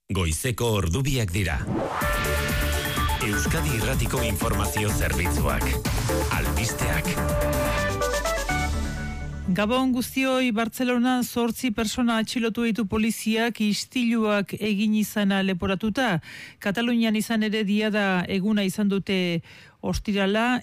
Goizeko ordubiak dira. Euskadi Irratiko Informazio Zerbitzuak. Albisteak. Gabon guztioi, Bartzelonan 8 persona atxilotu ditu poliziak istiluak egin izana leporatuta. Katalunian izan ere diada eguna izan dute ostirala